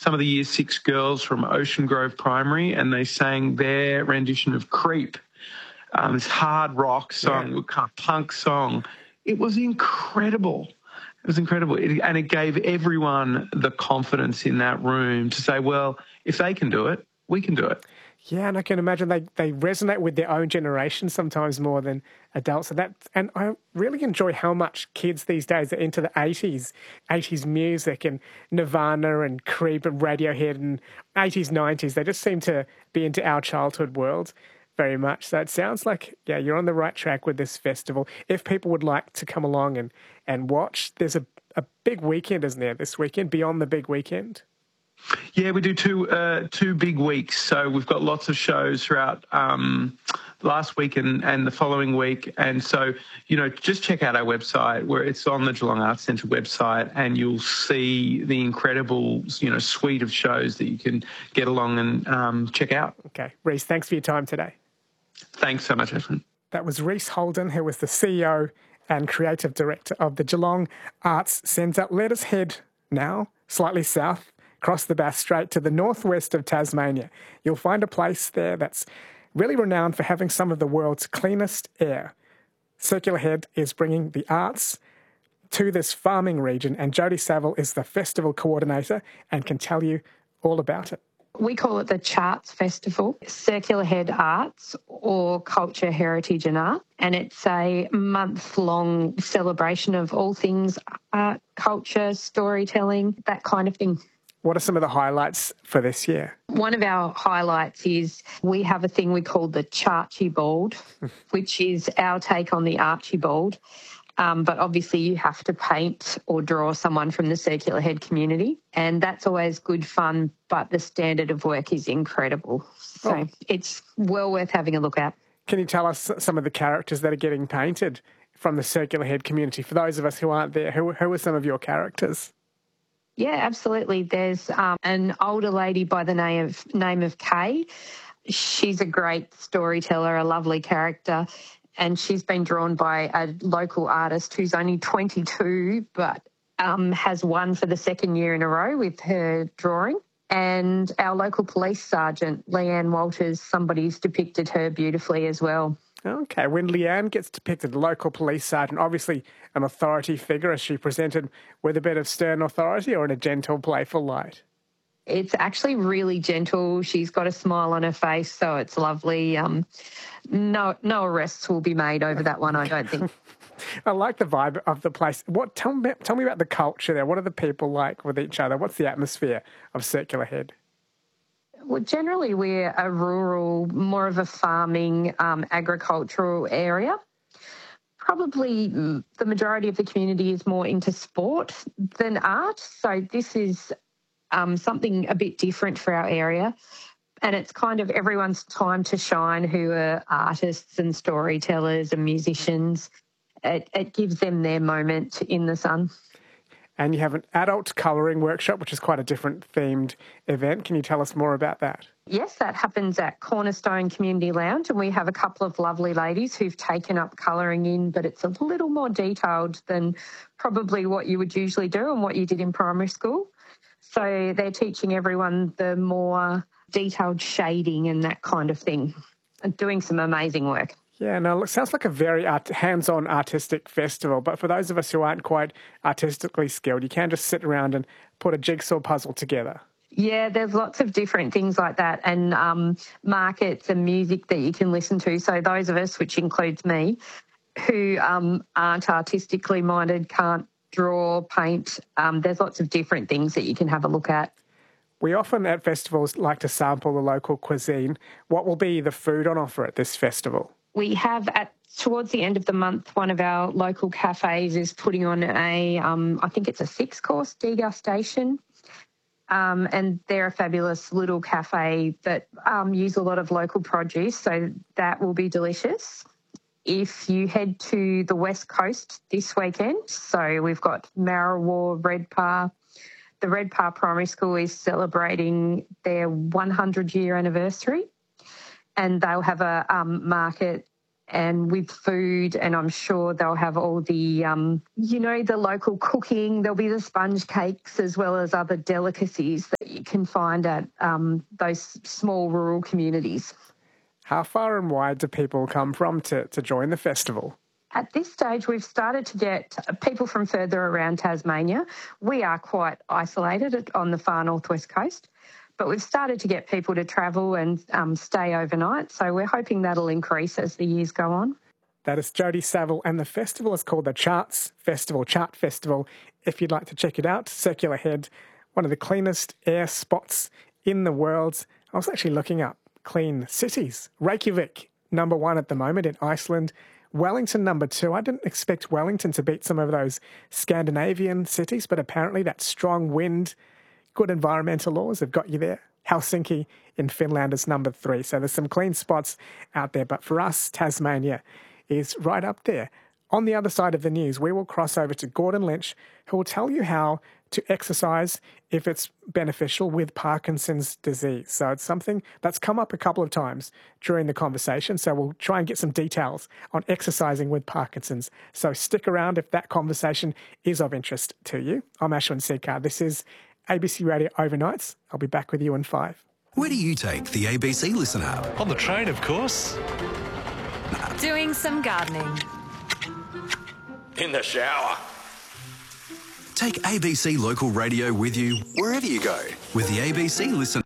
some of the Year 6 girls from Ocean Grove Primary, and they sang their rendition of Creep, this hard rock song, kind of punk song. It was incredible. It was incredible. And it gave everyone the confidence in that room to say, well, if they can do it, we can do it. Yeah, and I can imagine they resonate with their own generation sometimes more than adults. And I really enjoy how much kids these days are into the 80s music and Nirvana and Creep and Radiohead and 80s, 90s. They just seem to be into our childhood world very much. So it sounds like, you're on the right track with this festival. If people would like to come along and watch, there's a big weekend, isn't there, this weekend, beyond the big weekend? Yeah, we do two big weeks. So we've got lots of shows throughout last week and the following week. And so, just check out our website where it's on the Geelong Arts Centre website, and you'll see the incredible, suite of shows that you can get along and check out. Okay. Rhys, thanks for your time today. Thanks so much, Efren. That was Rhys Holden, who was the CEO and Creative Director of the Geelong Arts Centre. Let us head now slightly south, across the Bass Strait to the northwest of Tasmania. You'll find a place there that's really renowned for having some of the world's cleanest air. Circular Head is bringing the arts to this farming region, and Jodie Saville is the festival coordinator and can tell you all about it. We call it the Charts Festival, Circular Head Arts or Culture, Heritage and Art. And it's a month-long celebration of all things art, culture, storytelling, that kind of thing. What are some of the highlights for this year? One of our highlights is we have a thing we call the Charchibald, which is our take on the Archibald. But obviously you have to paint or draw someone from the Circular Head community, and that's always good fun, but the standard of work is incredible. So It's well worth having a look at. Can you tell us some of the characters that are getting painted from the Circular Head community? For those of us who aren't there, who are some of your characters? Yeah, absolutely. There's an older lady by the name of Kay. She's a great storyteller, a lovely character, and she's been drawn by a local artist who's only 22 but has won for the second year in a row with her drawing. And our local police sergeant, Leanne Walters, somebody's depicted her beautifully as well. Okay, when Leanne gets depicted, the local police sergeant, obviously an authority figure, is she presented with a bit of stern authority or in a gentle, playful light? It's actually really gentle. She's got a smile on her face, so it's lovely. No arrests will be made over that one, I don't think. I like the vibe of the place. Tell me about the culture there. What are the people like with each other? What's the atmosphere of Circular Head? Well, generally we're a rural, more of a farming, agricultural area. Probably the majority of the community is more into sport than art. So this is something a bit different for our area. And it's kind of everyone's time to shine who are artists and storytellers and musicians. It gives them their moment in the sun. And you have an adult colouring workshop, which is quite a different themed event. Can you tell us more about that? Yes, that happens at Cornerstone Community Lounge, and we have a couple of lovely ladies who've taken up colouring in, but it's a little more detailed than probably what you would usually do and what you did in primary school. So they're teaching everyone the more detailed shading and that kind of thing, and doing some amazing work. Yeah, no, it sounds like a very hands-on artistic festival, but for those of us who aren't quite artistically skilled, you can just sit around and put a jigsaw puzzle together. Yeah, there's lots of different things like that, and markets and music that you can listen to. So those of us, which includes me, who aren't artistically minded, can't draw, paint, there's lots of different things that you can have a look at. We often at festivals like to sample the local cuisine. What will be the food on offer at this festival? We have towards the end of the month, one of our local cafes is putting on I think it's a 6-course degustation. And they're a fabulous little cafe that use a lot of local produce, so that will be delicious. If you head to the West Coast this weekend, so we've got Marrawar, Redpa. The Redpa Primary School is celebrating their 100-year anniversary, and they'll have a market and with food, and I'm sure they'll have all the, the local cooking. There'll be the sponge cakes as well as other delicacies that you can find at those small rural communities. How far and wide do people come from to join the festival? At this stage, we've started to get people from further around Tasmania. We are quite isolated on the far northwest coast, but we've started to get people to travel and stay overnight. So we're hoping that'll increase as the years go on. That is Jodie Saville, and the festival is called the Chart Festival. If you'd like to check it out, Circular Head, one of the cleanest air spots in the world. I was actually looking up clean cities. Reykjavik, number 1 at the moment in Iceland. Wellington, number 2. I didn't expect Wellington to beat some of those Scandinavian cities, but apparently that strong wind, good environmental laws have got you there. Helsinki in Finland is number 3. So there's some clean spots out there. But for us, Tasmania is right up there. On the other side of the news, we will cross over to Gordon Lynch, who will tell you how to exercise if it's beneficial with Parkinson's disease. So it's something that's come up a couple of times during the conversation. So we'll try and get some details on exercising with Parkinson's. So stick around if that conversation is of interest to you. I'm Ashwin Seekar. This is ABC Radio Overnights. I'll be back with you in 5. Where do you take the ABC Listen app? On the train, of course. Doing some gardening. In the shower. Take ABC Local Radio with you wherever you go with the ABC Listen.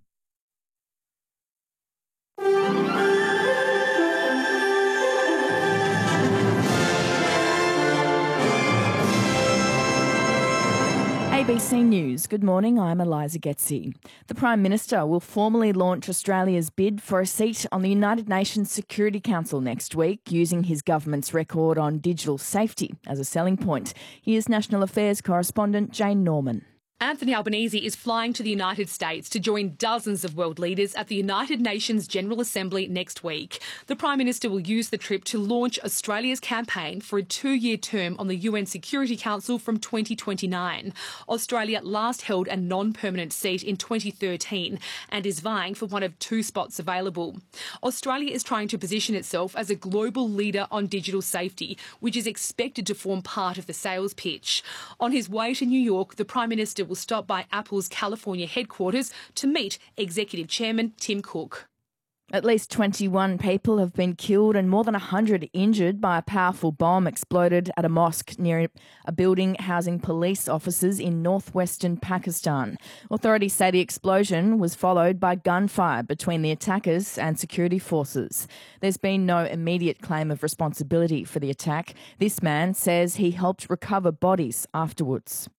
ABC News. Good morning, I'm Eliza Getzi. The Prime Minister will formally launch Australia's bid for a seat on the United Nations Security Council next week, using his government's record on digital safety as a selling point. Here's National Affairs correspondent Jane Norman. Anthony Albanese is flying to the United States to join dozens of world leaders at the United Nations General Assembly next week. The Prime Minister will use the trip to launch Australia's campaign for a 2-year term on the UN Security Council from 2029. Australia last held a non-permanent seat in 2013 and is vying for one of 2 spots available. Australia is trying to position itself as a global leader on digital safety, which is expected to form part of the sales pitch. On his way to New York, the Prime Minister will stop by Apple's California headquarters to meet Executive Chairman Tim Cook. At least 21 people have been killed and more than 100 injured by a powerful bomb exploded at a mosque near a building housing police officers in northwestern Pakistan. Authorities say the explosion was followed by gunfire between the attackers and security forces. There's been no immediate claim of responsibility for the attack. This man says he helped recover bodies afterwards.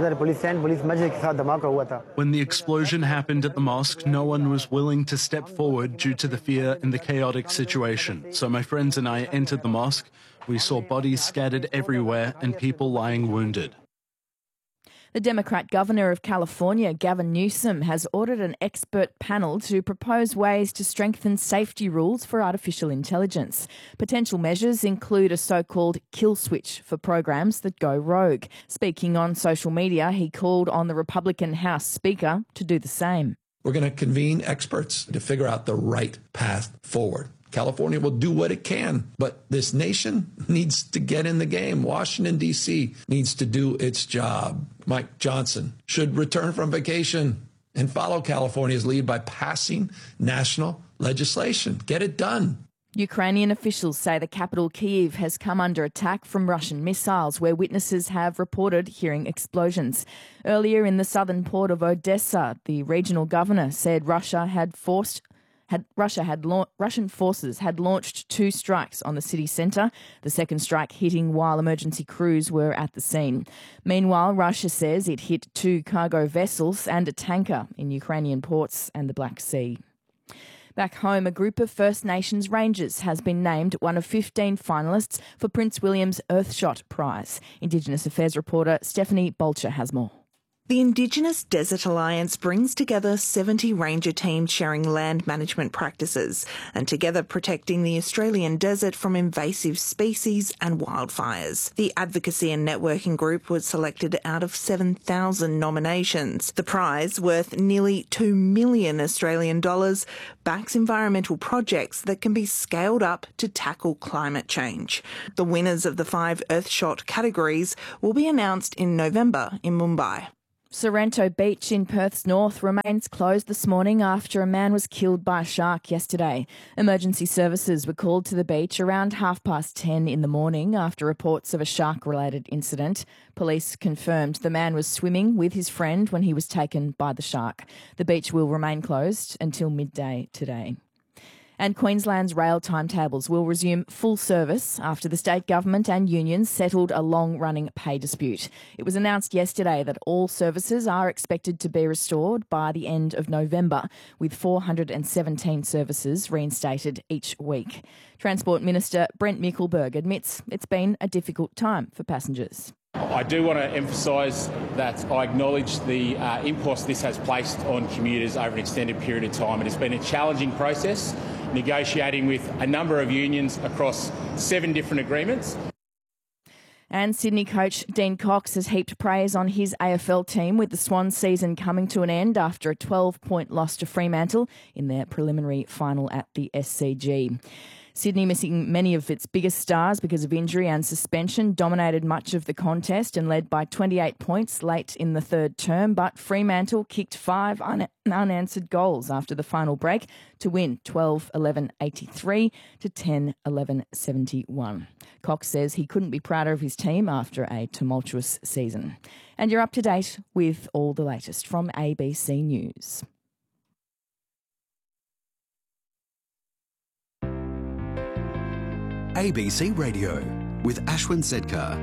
When the explosion happened at the mosque, no one was willing to step forward due to the fear in the chaotic situation. So my friends and I entered the mosque. We saw bodies scattered everywhere and people lying wounded. The Democrat Governor of California, Gavin Newsom, has ordered an expert panel to propose ways to strengthen safety rules for artificial intelligence. Potential measures include a so-called kill switch for programs that go rogue. Speaking on social media, he called on the Republican House Speaker to do the same. We're going to convene experts to figure out the right path forward. California will do what it can, but this nation needs to get in the game. Washington, D.C. needs to do its job. Mike Johnson should return from vacation and follow California's lead by passing national legislation. Get it done. Ukrainian officials say the capital Kyiv has come under attack from Russian missiles, where witnesses have reported hearing explosions. Earlier in the southern port of Odessa, the regional governor said Russian forces had launched 2 strikes on the city centre, the second strike hitting while emergency crews were at the scene. Meanwhile, Russia says it hit 2 cargo vessels and a tanker in Ukrainian ports and the Black Sea. Back home, a group of First Nations rangers has been named one of 15 finalists for Prince William's Earthshot Prize. Indigenous Affairs reporter Stephanie Bolcher has more. The Indigenous Desert Alliance brings together 70 ranger teams sharing land management practices and together protecting the Australian desert from invasive species and wildfires. The advocacy and networking group was selected out of 7,000 nominations. The prize, worth nearly $2 million Australian dollars, backs environmental projects that can be scaled up to tackle climate change. The winners of the 5 Earthshot categories will be announced in November in Mumbai. Sorrento Beach in Perth's north remains closed this morning after a man was killed by a shark yesterday. Emergency services were called to the beach around 10:30 in the morning after reports of a shark-related incident. Police confirmed the man was swimming with his friend when he was taken by the shark. The beach will remain closed until midday today. And Queensland's rail timetables will resume full service after the state government and unions settled a long-running pay dispute. It was announced yesterday that all services are expected to be restored by the end of November, with 417 services reinstated each week. Transport Minister Brent Mickelberg admits it's been a difficult time for passengers. I do want to emphasise that I acknowledge the impost this has placed on commuters over an extended period of time. It has been a challenging process, negotiating with a number of unions across 7 different agreements. And Sydney coach Dean Cox has heaped praise on his AFL team with the Swans season coming to an end after a 12-point loss to Fremantle in their preliminary final at the SCG. Sydney, missing many of its biggest stars because of injury and suspension, dominated much of the contest and led by 28 points late in the third term, but Fremantle kicked 5 unanswered goals after the final break to win 12-11-83 to 10-11-71. Cox says he couldn't be prouder of his team after a tumultuous season. And you're up to date with all the latest from ABC News. ABC Radio with Ashwin Sedkar.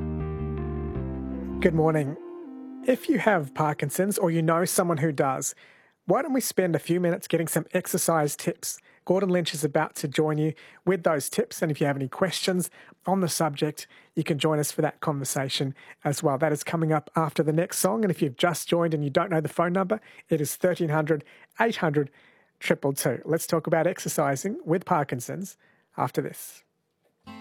Good morning. If you have Parkinson's or you know someone who does, why don't we spend a few minutes getting some exercise tips? Gordon Lynch is about to join you with those tips, and if you have any questions on the subject, you can join us for that conversation as well. That is coming up after the next song, and if you've just joined and you don't know the phone number, it is 1300 800 222. Let's talk about exercising with Parkinson's after this.